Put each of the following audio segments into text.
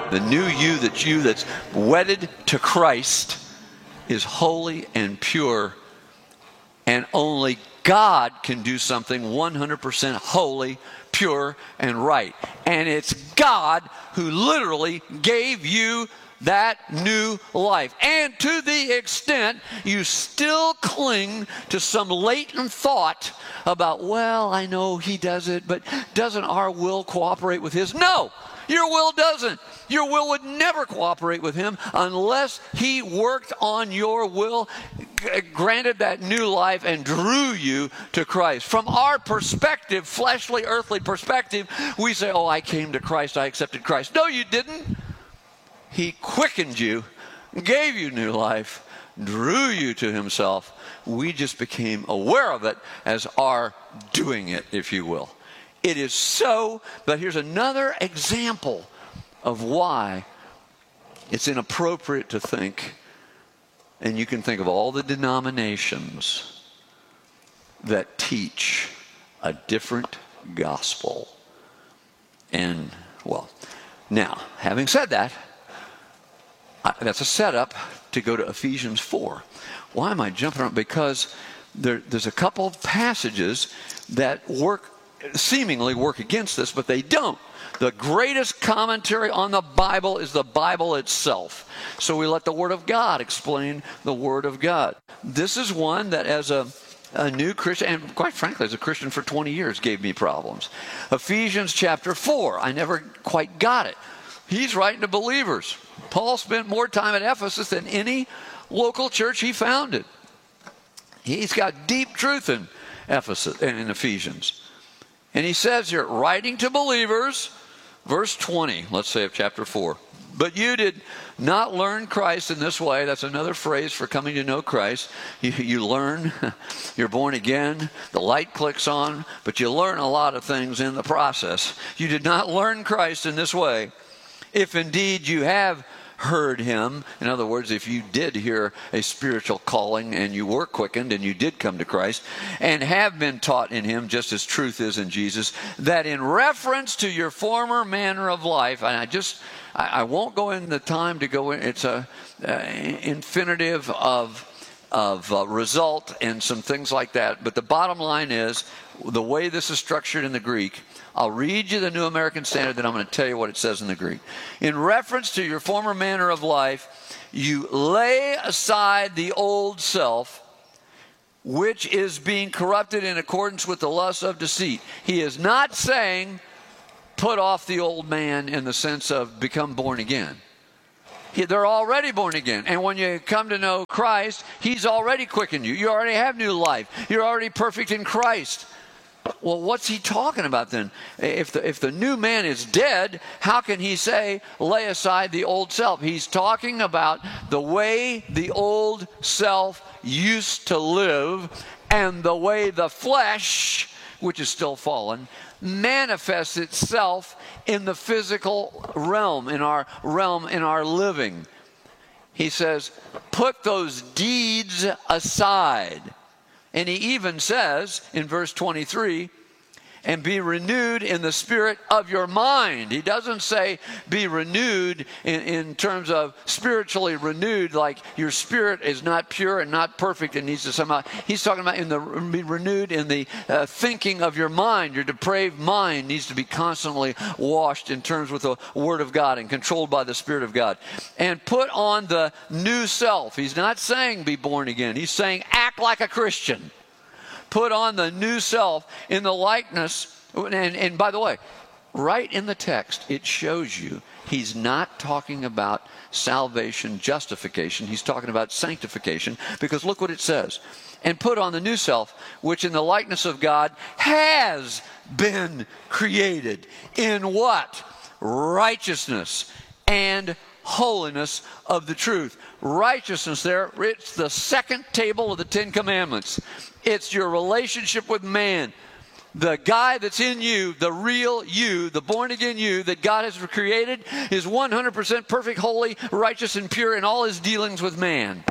The new you that's wedded to Christ is holy and pure, and only God can do something 100% holy, pure, and right. And it's God who literally gave you that new life. And to the extent you still cling to some latent thought about, well, I know he does it, but doesn't our will cooperate with his? No, your will doesn't. Your will would never cooperate with him unless he worked on your will, granted that new life, and drew you to Christ. From our perspective, fleshly, earthly perspective, we say, oh, I came to Christ, I accepted Christ. No, you didn't. He quickened you, gave you new life, drew you to himself. We just became aware of it as our doing it, if you will. It is so, but here's another example of why it's inappropriate to think, and you can think of all the denominations that teach a different gospel. And, well, now, having said that, that's a setup to go to Ephesians 4. Why am I jumping around? Because there's a couple of passages that seemingly work against this, but they don't. The greatest commentary on the Bible is the Bible itself. So we let the Word of God explain the Word of God. This is one that as a new Christian, and quite frankly, as a Christian for 20 years, gave me problems. Ephesians chapter 4, I never quite got it. He's writing to believers. Paul spent more time at Ephesus than any local church he founded. He's got deep truth in Ephesians. And he says here, writing to believers, verse 20, let's say of chapter 4. But you did not learn Christ in this way. That's another phrase for coming to know Christ. You learn, you're born again, the light clicks on, but you learn a lot of things in the process. You did not learn Christ in this way. If indeed you have heard him, in other words, if you did hear a spiritual calling and you were quickened and you did come to Christ and have been taught in him, just as truth is in Jesus, that in reference to your former manner of life, and I won't go in the time to go in, it's a infinitive of result and some things like that, but the bottom line is, the way this is structured in the Greek, I'll read you the New American Standard, then I'm going to tell you what it says in the Greek. In reference to your former manner of life, you lay aside the old self, which is being corrupted in accordance with the lust of deceit. He is not saying put off the old man in the sense of become born again. They're already born again. And when you come to know Christ, he's already quickened you. You already have new life. You're already perfect in Christ. Well, what's he talking about then? If the new man is dead, how can he say, lay aside the old self? He's talking about the way the old self used to live and the way the flesh, which is still fallen, manifests itself in the physical realm, in our living. He says, put those deeds aside. And he even says in verse 23, and be renewed in the spirit of your mind. He doesn't say be renewed in terms of spiritually renewed, like your spirit is not pure and not perfect and needs to somehow. He's talking about be renewed in the thinking of your mind. Your depraved mind needs to be constantly washed in terms with the Word of God and controlled by the Spirit of God. And put on the new self. He's not saying be born again. He's saying act like a Christian. Put on the new self in the likeness, and by the way, right in the text, it shows you he's not talking about salvation, justification. He's talking about sanctification, because look what it says. And put on the new self, which in the likeness of God has been created in what? Righteousness and holiness of the truth. Righteousness there, it's the second table of the Ten Commandments. It's your relationship with man. The guy that's in you, the real you, the born-again you that God has created is 100% perfect, holy, righteous, and pure in all his dealings with man.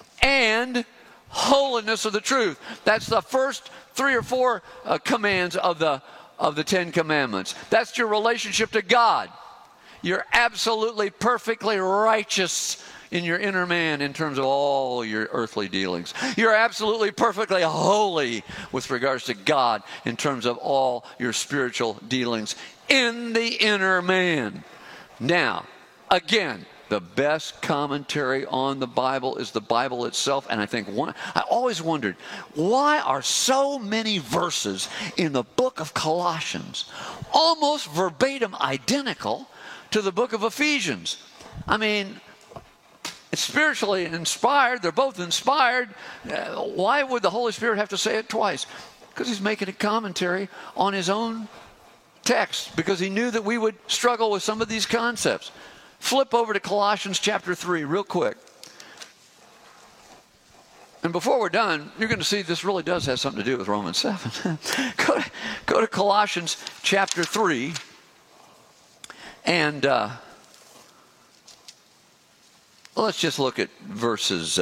And holiness of the truth. That's the first 3 or 4 commands of the Ten Commandments. That's your relationship to God. You're absolutely perfectly righteous in your inner man in terms of all your earthly dealings. You're absolutely perfectly holy with regards to God in terms of all your spiritual dealings in the inner man. Now, again, the best commentary on the Bible is the Bible itself. And I always wondered, why are so many verses in the book of Colossians almost verbatim identical to the book of Ephesians? I mean, it's spiritually inspired. They're both inspired. Why would the Holy Spirit have to say it twice? Because he's making a commentary on his own text, because he knew that we would struggle with some of these concepts. Flip over to Colossians chapter 3 real quick. And before we're done, you're going to see this really does have something to do with Romans 7. Go to Colossians chapter 3 and let's just look at verses,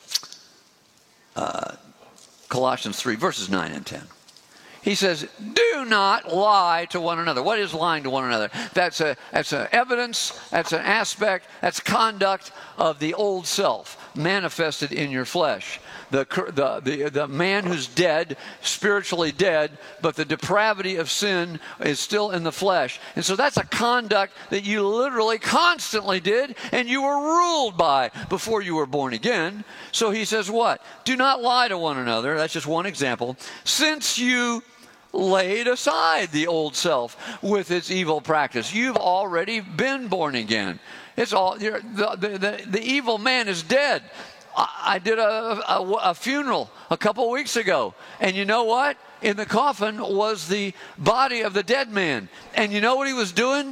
Colossians 3, verses 9 and 10. He says, do not lie to one another. What is lying to one another? That's an evidence, that's an aspect, that's conduct of the old self manifested in your flesh. The man who's dead, spiritually dead, but the depravity of sin is still in the flesh. And so that's a conduct that you literally constantly did and you were ruled by before you were born again. So he says what? Do not lie to one another. That's just one example. Since you laid aside the old self with its evil practice, you've already been born again. It's all the evil man is dead. I did a funeral a couple of weeks ago, and you know what? In the coffin was the body of the dead man, and you know what he was doing?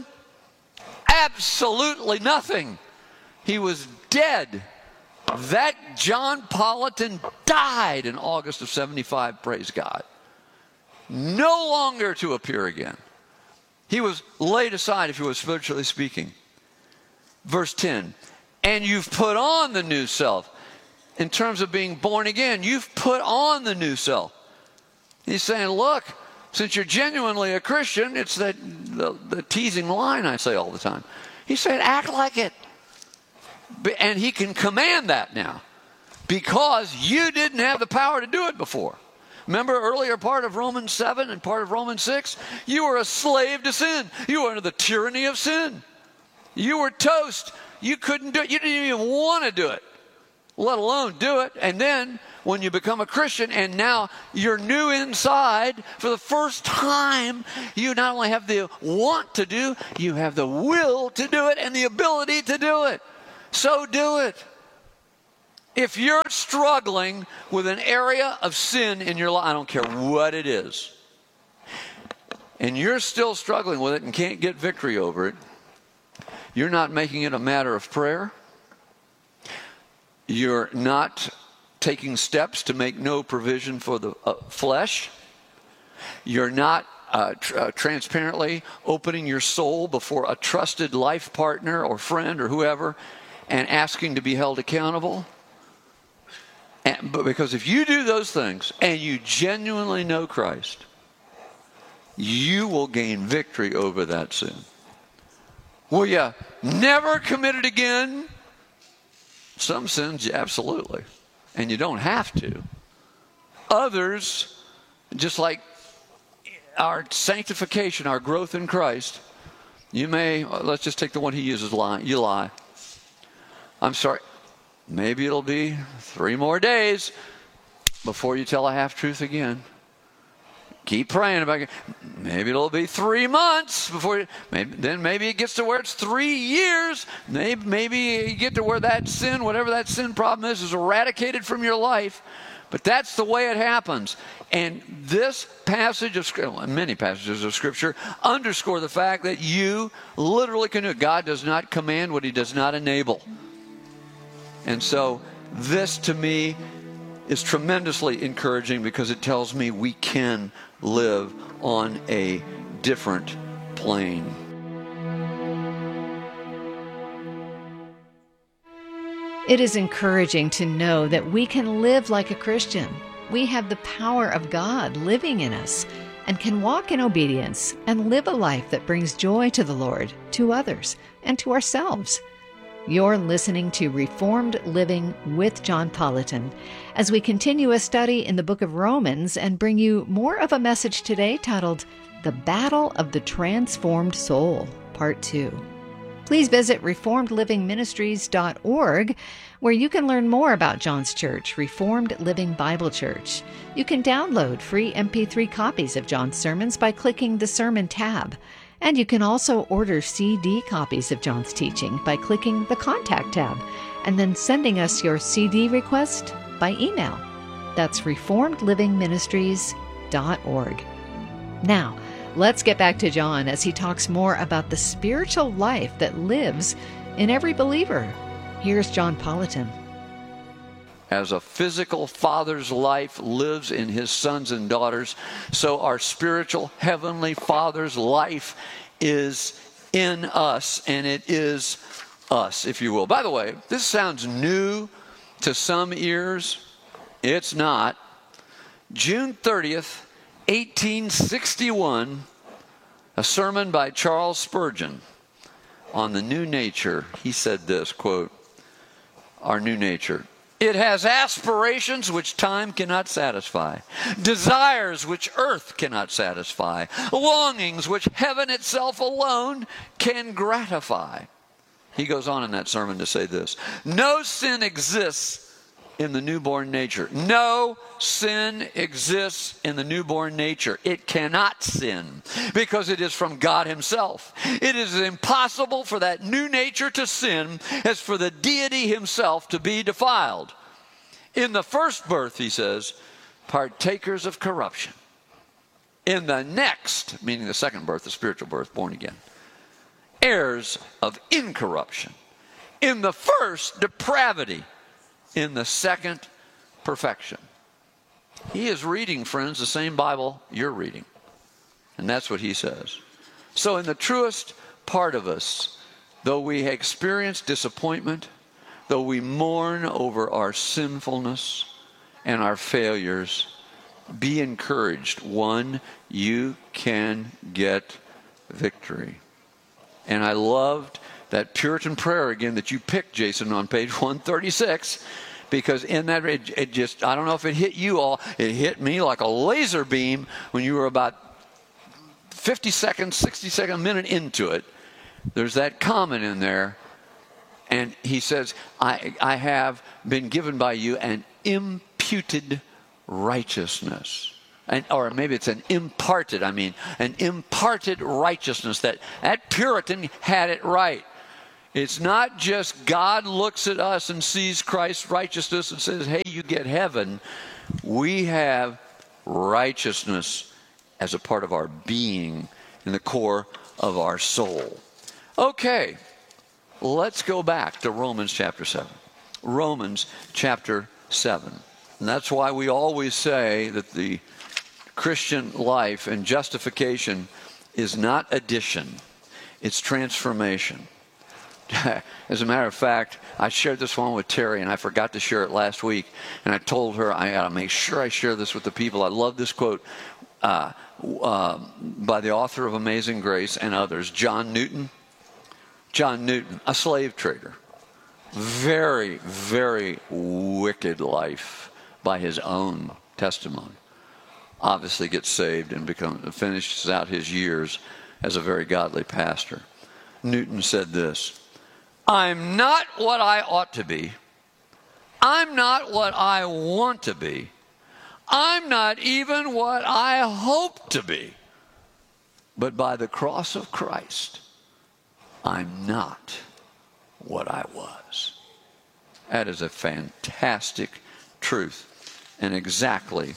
Absolutely nothing. He was dead. That John Politan died in August of 75, praise God. No longer to appear again. He was laid aside, if you were spiritually speaking. Verse 10, and you've put on the new self. In terms of being born again, you've put on the new self. He's saying, look, since you're genuinely a Christian, it's the teasing line I say all the time. He's saying, act like it. And he can command that now because you didn't have the power to do it before. Remember earlier part of Romans 7 and part of Romans 6? You were a slave to sin. You were under the tyranny of sin. You were toast. You couldn't do it. You didn't even want to do it, let alone do it. And then when you become a Christian and now you're new inside, for the first time, you not only have the want to do, you have the will to do it and the ability to do it. So do it. If you're struggling with an area of sin in your life, I don't care what it is, and you're still struggling with it and can't get victory over it, you're not making it a matter of prayer. You're not taking steps to make no provision for the flesh. You're not transparently opening your soul before a trusted life partner or friend or whoever and asking to be held accountable. But because if you do those things and you genuinely know Christ, you will gain victory over that sin. Will you never commit it again? Some sins, absolutely. And you don't have to. Others, just like our sanctification, our growth in Christ, you may, let's just take the one he uses, lie. You lie. I'm sorry. Maybe it'll be 3 more days before you tell a half-truth again. Keep praying about it. Maybe it'll be 3 months before you, maybe it gets to where it's 3 years. Maybe you get to where that sin, whatever that sin problem is eradicated from your life. But that's the way it happens. And this passage of Scripture, many passages of Scripture, underscore the fact that you literally can do it. God does not command what he does not enable. And so this to me is tremendously encouraging because it tells me we can live on a different plane. It is encouraging to know that we can live like a Christian. We have the power of God living in us, and can walk in obedience and live a life that brings joy to the Lord, to others, and to ourselves. You're listening to Reformed Living with John Politan as we continue a study in the book of Romans and bring you more of a message today titled The Battle of the Transformed Soul, Part 2. Please visit reformedlivingministries.org, where you can learn more about John's church, Reformed Living Bible Church. You can download free MP3 copies of John's sermons by clicking the Sermon tab. And you can also order CD copies of John's teaching by clicking the Contact tab and then sending us your CD request by email. That's reformedlivingministries.org. Now, let's get back to John as he talks more about the spiritual life that lives in every believer. Here's John Politan. As a physical father's life lives in his sons and daughters, so our spiritual heavenly Father's life is in us, and it is us, if you will. By the way, this sounds new to some ears. It's not. June 30th, 1861, a sermon by Charles Spurgeon on the new nature. He said this, quote, our new nature. It has aspirations which time cannot satisfy, desires which earth cannot satisfy, longings which heaven itself alone can gratify. He goes on in that sermon to say this: no sin exists in the newborn nature. No sin exists in the newborn nature. It cannot sin because it is from God himself. It is as impossible for that new nature to sin as for the deity himself to be defiled. In the first birth, he says, partakers of corruption. In the next, meaning the second birth, the spiritual birth, born again, heirs of incorruption. In the first, depravity. In the second, perfection. He is reading, friends, the same Bible you're reading. And that's what he says. So in the truest part of us, though we experience disappointment, though we mourn over our sinfulness and our failures, be encouraged. One, you can get victory. And I loved that Puritan prayer again that you picked, Jason, on page 136, because in that, it just, I don't know if it hit you all, it hit me like a laser beam when you were about 50 seconds, 60 seconds, a minute into it. There's that comment in there, and he says, I have been given by you an imputed righteousness. Or maybe it's an imparted righteousness. That Puritan had it right. It's not just God looks at us and sees Christ's righteousness and says, hey, you get heaven. We have righteousness as a part of our being in the core of our soul. Okay, let's go back to Romans chapter 7. Romans chapter 7. And that's why we always say that the Christian life and justification is not addition, it's transformation. As a matter of fact, I shared this one with Terry, and I forgot to share it last week. And I told her I got to make sure I share this with the people. I love this quote by the author of Amazing Grace and others, John Newton. John Newton, a slave trader. Very, very wicked life by his own testimony. Obviously gets saved and finishes out his years as a very godly pastor. Newton said this: I'm not what I ought to be. I'm not what I want to be. I'm not even what I hope to be. But by the cross of Christ, I'm not what I was. That is a fantastic truth and exactly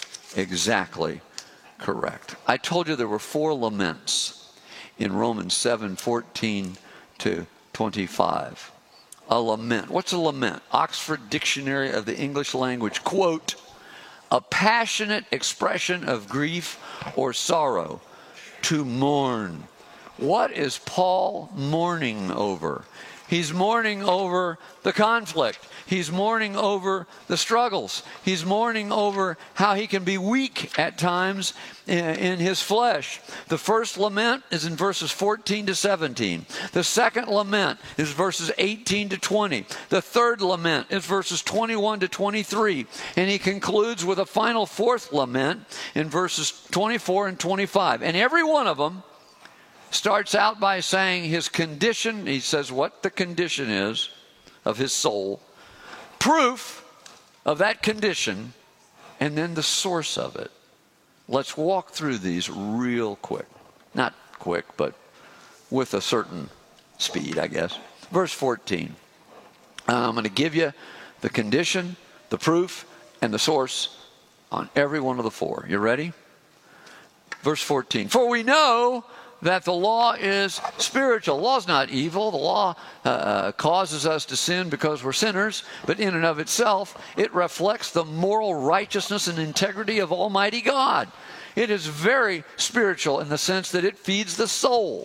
correct. I told you there were 4 laments in Romans 7:14 to 25. A lament. What's a lament? Oxford Dictionary of the English Language, quote, a passionate expression of grief or sorrow, to mourn What is Paul mourning over? He's mourning over the conflict. He's mourning over the struggles. He's mourning over how he can be weak at times in his flesh. The first lament is in verses 14 to 17. The second lament is verses 18 to 20. The third lament is verses 21 to 23. And he concludes with a final fourth lament in verses 24 and 25. And every one of them starts out by saying his condition. He says what the condition is of his soul, proof of that condition, and then the source of it. Let's walk through these real quick. Not quick, but with a certain speed, I guess. Verse 14. I'm going to give you the condition, the proof, and the source on every one of the four. You ready? Verse 14. For we know that the law is spiritual. The law is not evil. The law causes us to sin because we're sinners, but in and of itself, it reflects the moral righteousness and integrity of Almighty God. It is very spiritual in the sense that it feeds the soul.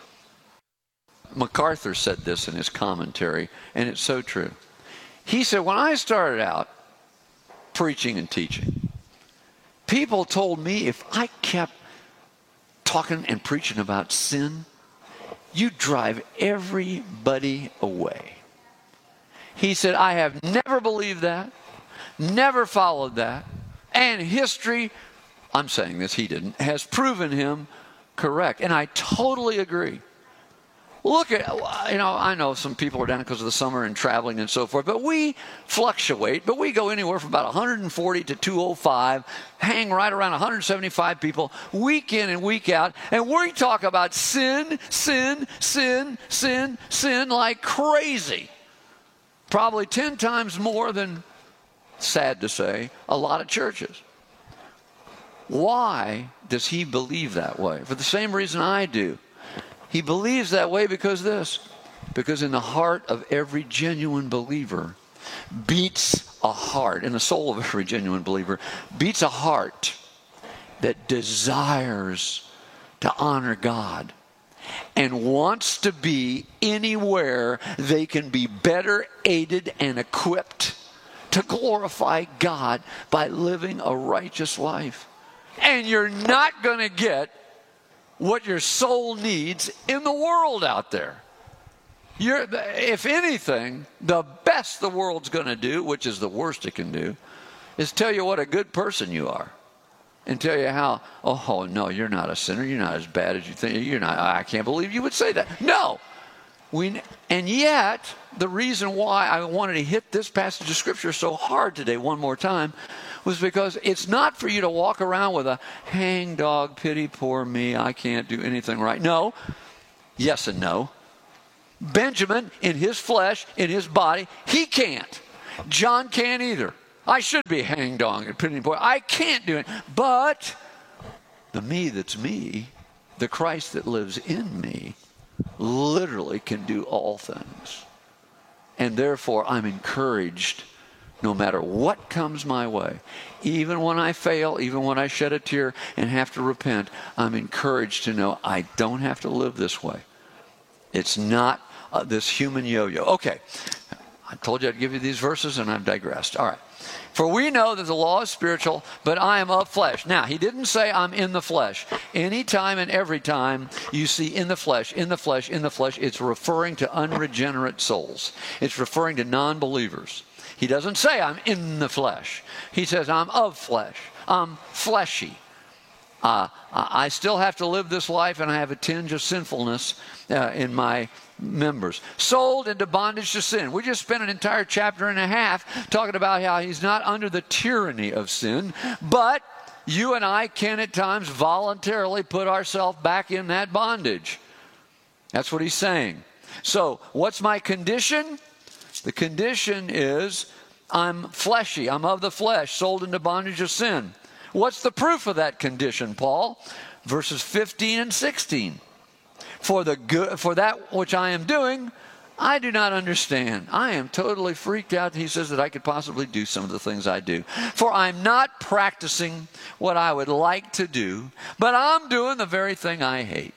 MacArthur said this in his commentary, and it's so true. He said, when I started out preaching and teaching, people told me if I kept talking and preaching about sin, you drive everybody away. He said, I have never believed that, never followed that, and history, I'm saying this, he didn't, has proven him correct. And I totally agree. Look at, I know some people are down because of the summer and traveling and so forth, but we fluctuate, but we go anywhere from about 140 to 205, hang right around 175 people week in and week out, and we talk about sin, sin, sin, sin, sin like crazy. Probably 10 times more than, sad to say, a lot of churches. Why does he believe that way? For the same reason I do. He believes that way because in the heart of every genuine believer beats a heart, in the soul of every genuine believer beats a heart that desires to honor God and wants to be anywhere they can be better aided and equipped to glorify God by living a righteous life. And you're not going to get what your soul needs in the world out there. If anything, the best the world's going to do, which is the worst it can do, is tell you what a good person you are. And tell you how, oh no, you're not a sinner. You're not as bad as you think. You're not. I can't believe you would say that. No. And yet, the reason why I wanted to hit this passage of Scripture so hard today one more time was because it's not for you to walk around with a hangdog, pity poor me, I can't do anything right. No. Yes and no. Benjamin, in his flesh, in his body, he can't. John can't either. I should be hangdog and pity poor. I can't do it. But the me that's me, the Christ that lives in me, literally can do all things. And therefore, I'm encouraged no matter what comes my way. Even when I fail, even when I shed a tear and have to repent, I'm encouraged to know I don't have to live this way. It's not this human yo-yo. Okay, I told you I'd give you these verses and I've digressed. All right. For we know that the law is spiritual, but I am of flesh. Now, he didn't say I'm in the flesh. Anytime and every time you see in the flesh, in the flesh, in the flesh, it's referring to unregenerate souls. It's referring to non-believers. He doesn't say I'm in the flesh. He says I'm of flesh. I'm fleshy. I still have to live this life, and I have a tinge of sinfulness in my members. Sold into bondage to sin. We just spent an entire chapter and a half talking about how he's not under the tyranny of sin, but you and I can at times voluntarily put ourselves back in that bondage. That's what he's saying. So, what's my condition? The condition is I'm fleshy. I'm of the flesh, sold into bondage of sin. What's the proof of that condition, Paul? Verses 15 and 16. For that which I am doing, I do not understand. I am totally freaked out, he says, that I could possibly do some of the things I do. For I'm not practicing what I would like to do, but I'm doing the very thing I hate.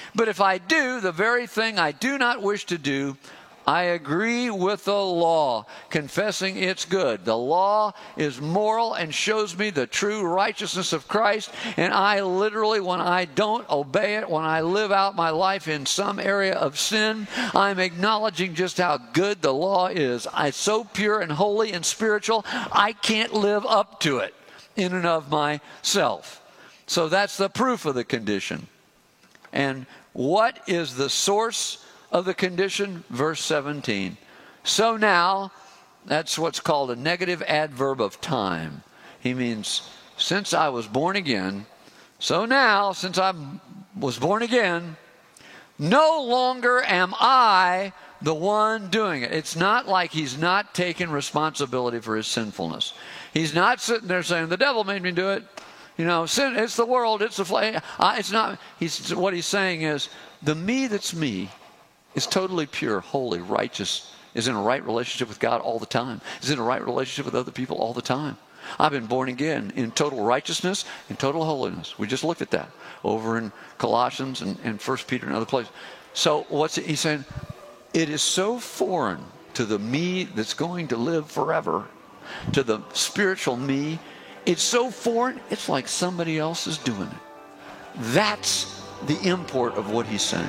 But if I do the very thing I do not wish to do, I agree with the law, confessing it's good. The law is moral and shows me the true righteousness of Christ. And I literally, when I don't obey it, when I live out my life in some area of sin, I'm acknowledging just how good the law is. It's so pure and holy and spiritual, I can't live up to it in and of myself. So that's the proof of the condition. And what is the source of the condition? Verse 17. So now, that's what's called a negative adverb of time. He means, since I was born again, so now, since I was born again, no longer am I the one doing it. It's not like he's not taking responsibility for his sinfulness. He's not sitting there saying, the devil made me do it. You know, sin, it's the world, it's the flesh. It's not. What he's saying is, the me that's me is totally pure, holy, righteous, is in a right relationship with God all the time, is in a right relationship with other people all the time. I've been born again in total righteousness and total holiness. We just looked at that over in Colossians and 1 Peter and other places. So he's saying? It is so foreign to the me that's going to live forever, to the spiritual me. It's so foreign, it's like somebody else is doing it. That's the import of what he's saying.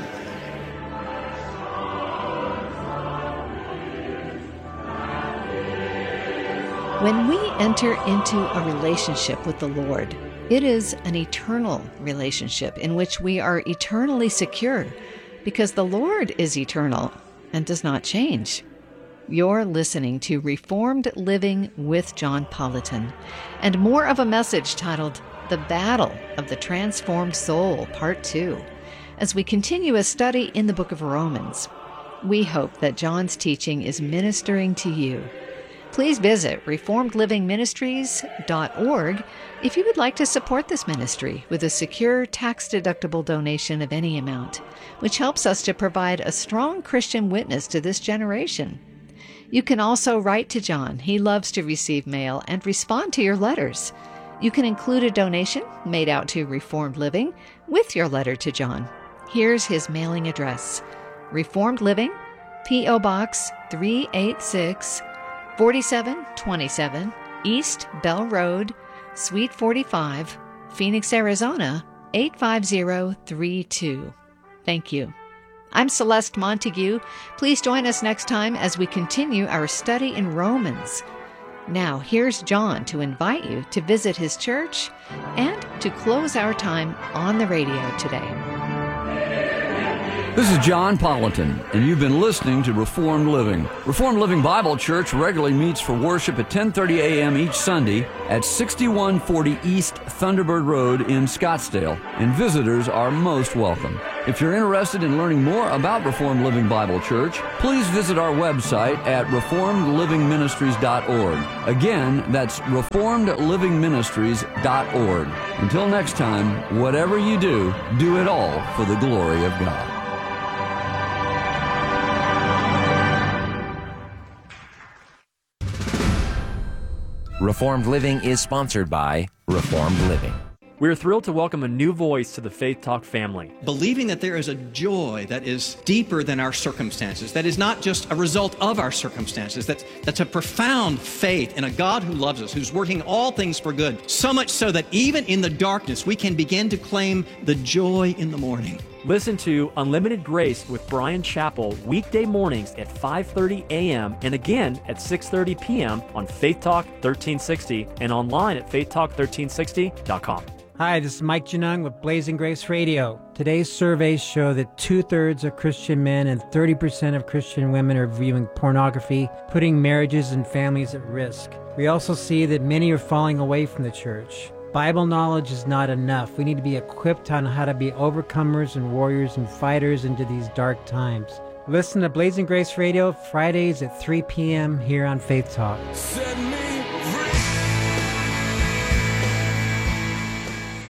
When we enter into a relationship with the Lord, it is an eternal relationship in which we are eternally secure because the Lord is eternal and does not change. You're listening to Reformed Living with John Politan and more of a message titled The Battle of the Transformed Soul, Part 2, as we continue a study in the book of Romans. We hope that John's teaching is ministering to you. Please visit reformedlivingministries.org if you would like to support this ministry with a secure, tax-deductible donation of any amount, which helps us to provide a strong Christian witness to this generation. You can also write to John. He loves to receive mail and respond to your letters. You can include a donation made out to Reformed Living with your letter to John. Here's his mailing address: Reformed Living, P.O. Box 386, 4727 East Bell Road, Suite 45, Phoenix, Arizona 85032. Thank you. I'm Celeste Montague. Please join us next time as we continue our study in Romans. Now, here's John to invite you to visit his church and to close our time on the radio today. This is John Politan, and you've been listening to Reformed Living. Reformed Living Bible Church regularly meets for worship at 10:30 a.m. each Sunday at 6140 East Thunderbird Road in Scottsdale, and visitors are most welcome. If you're interested in learning more about Reformed Living Bible Church, please visit our website at reformedlivingministries.org. Again, that's reformedlivingministries.org. Until next time, whatever you do, do it all for the glory of God. Reformed Living is sponsored by Reformed Living. We're thrilled to welcome a new voice to the Faith Talk family. Believing that there is a joy that is deeper than our circumstances, that is not just a result of our circumstances, that's a profound faith in a God who loves us, who's working all things for good, so much so that even in the darkness, we can begin to claim the joy in the morning. Listen to Unlimited Grace with Brian Chappell weekday mornings at 5:30 a.m. and again at 6:30 p.m. on Faith Talk 1360 and online at faithtalk1360.com. Hi, this is Mike Janung with Blazing Grace Radio. Today's surveys show that 2/3 of Christian men and 30% of Christian women are viewing pornography, putting marriages and families at risk. We also see that many are falling away from the church. Bible knowledge is not enough. We need to be equipped on how to be overcomers and warriors and fighters into these dark times. Listen to Blazing Grace Radio Fridays at 3 p.m. here on Faith Talk.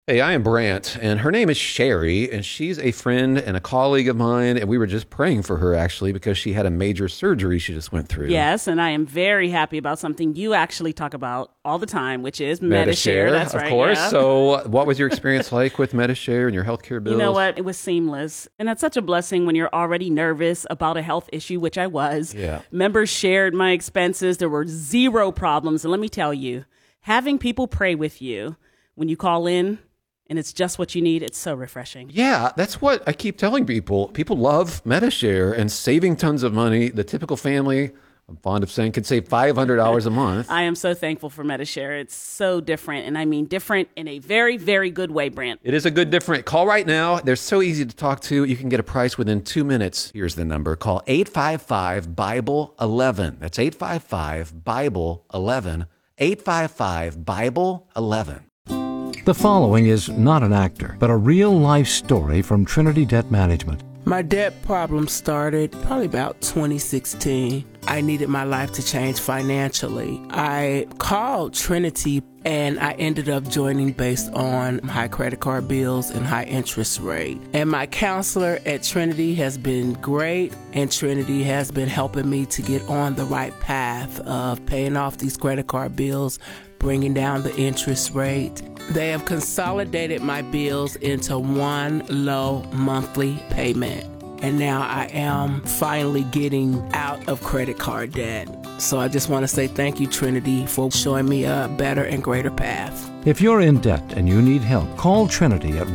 Hey, I am Brant, and her name is Sherry, and she's a friend and a colleague of mine, and we were just praying for her, actually, because she had a major surgery she just went through. Yes, and I am very happy about something you actually talk about all the time, which is Medi-Share. That's right, of course. yeah. So what was your experience like with Medi-Share and your healthcare bills? You know what? It was seamless. And that's such a blessing when you're already nervous about a health issue, which I was. Yeah. Members shared my expenses. There were zero problems. And let me tell you, having people pray with you when you call in, and it's just what you need, it's so refreshing. Yeah, that's what I keep telling people. People love Medi-Share and saving tons of money. The typical family, I'm fond of saying, could save $500 a month. I am so thankful for Medi-Share. It's so different, and I mean different in a very, very good way, Brant. It is a good different. Call right now. They're so easy to talk to. You can get a price within 2 minutes. Here's the number. Call 855-BIBLE-11. That's 855-BIBLE-11. 855-BIBLE-11. The following is not an actor, but a real-life story from Trinity Debt Management. My debt problem started probably about 2016. I needed my life to change financially. I called Trinity and I ended up joining based on high credit card bills and high interest rate. And my counselor at Trinity has been great, and Trinity has been helping me to get on the right path of paying off these credit card bills, bringing down the interest rate. They have consolidated my bills into one low monthly payment. And now I am finally getting out of credit card debt. So I just want to say thank you, Trinity, for showing me a better and greater path. If you're in debt and you need help, call Trinity at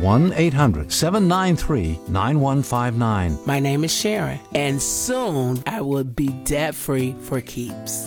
1-800-793-9159. My name is Sharon, and soon I will be debt-free for keeps.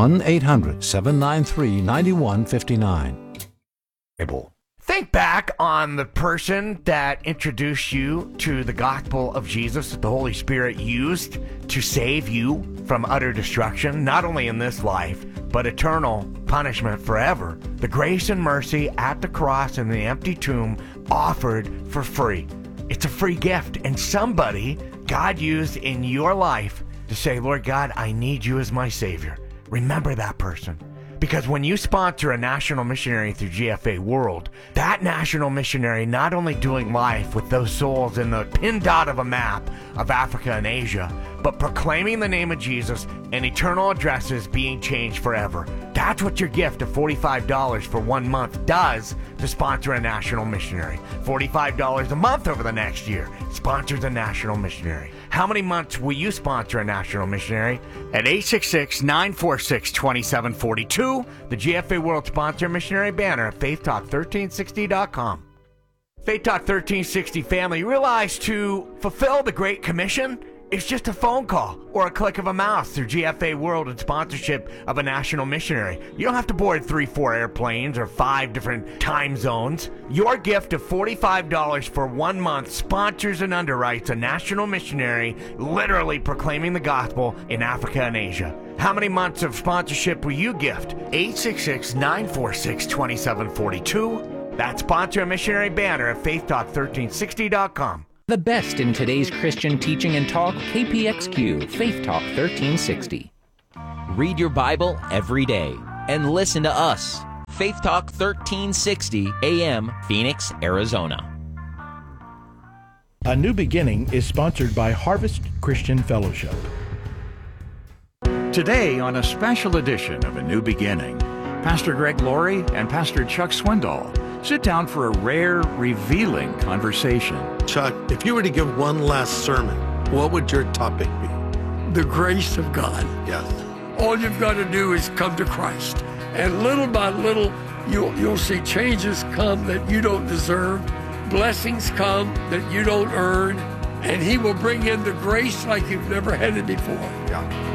1-800-793-9159. Think back on the person that introduced you to the gospel of Jesus that the Holy Spirit used to save you from utter destruction, not only in this life, but eternal punishment forever. The grace and mercy at the cross and the empty tomb offered for free. It's a free gift, and somebody God used in your life to say, Lord God, I need you as my Savior. Remember that person. Because when you sponsor a national missionary through GFA World, that national missionary not only doing life with those souls in the pin dot of a map of Africa and Asia, but proclaiming the name of Jesus and eternal addresses being changed forever. That's what your gift of $45 for 1 month does to sponsor a national missionary. $45 a month over the next year sponsors a national missionary. How many months will you sponsor a national missionary? At 866-946-2742, the GFA World Sponsor Missionary banner at faithtalk1360.com. Faith Talk 1360 family, realize to fulfill the Great Commission, it's just a phone call or a click of a mouse through GFA World and sponsorship of a national missionary. You don't have to board 3-4 airplanes or 5 different time zones. Your gift of $45 for 1 month sponsors and underwrites a national missionary literally proclaiming the gospel in Africa and Asia. How many months of sponsorship will you gift? 866-946-2742. That's sponsor a missionary banner at faithtalk1360.com. The best in today's Christian teaching and talk, KPXQ, Faith Talk 1360. Read your Bible every day and listen to us. Faith Talk 1360 AM, Phoenix, Arizona. A New Beginning is sponsored by Harvest Christian Fellowship. Today, on a special edition of A New Beginning, Pastor Greg Laurie and Pastor Chuck Swindoll sit down for a rare, revealing conversation. Chuck, if you were to give one last sermon, what would your topic be? The grace of God. Yes. All you've got to do is come to Christ. And little by little, you'll see changes come that you don't deserve, blessings come that you don't earn, and He will bring in the grace like you've never had it before. Yeah.